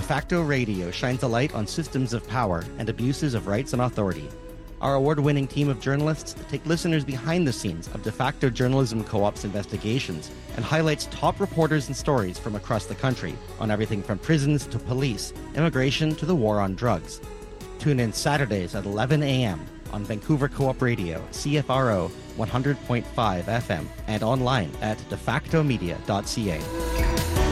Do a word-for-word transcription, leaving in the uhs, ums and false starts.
Facto Radio shines a light on systems of power and abuses of rights and authority. Our award-winning team of journalists take listeners behind the scenes of De Facto Journalism Co-op's investigations and highlights top reporters and stories from across the country on everything from prisons to police, immigration to the war on drugs. Tune in Saturdays at eleven a.m. on Vancouver Co-op Radio, C F R O one hundred point five F M, and online at de facto media dot c a.